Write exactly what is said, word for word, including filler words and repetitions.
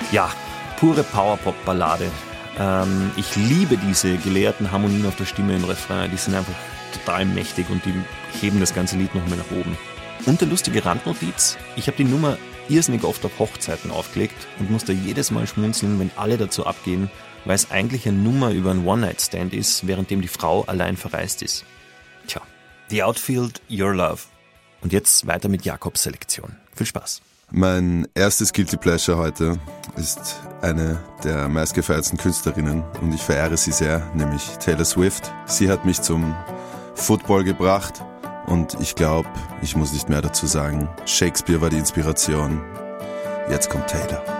Ja, pure Powerpop-Ballade. Ähm, ich liebe diese geleerten Harmonien auf der Stimme im Refrain. Die sind einfach total mächtig und die heben das ganze Lied nochmal nach oben. Und eine lustige Randnotiz, ich habe die Nummer irrsinnig oft auf Hochzeiten aufgelegt und musste jedes Mal schmunzeln, wenn alle dazu abgehen, weil es eigentlich eine Nummer über einen One-Night-Stand ist, währenddem die Frau allein verreist ist. Tja, The Outfield, Your Love. Und jetzt weiter mit Jakobs Selektion. Viel Spaß. Mein erstes Guilty Pleasure heute ist eine der meistgefeiertsten Künstlerinnen und ich verehre sie sehr, nämlich Taylor Swift. Sie hat mich zum Football gebracht und ich glaube, ich muss nicht mehr dazu sagen, Shakespeare war die Inspiration. Jetzt kommt Taylor.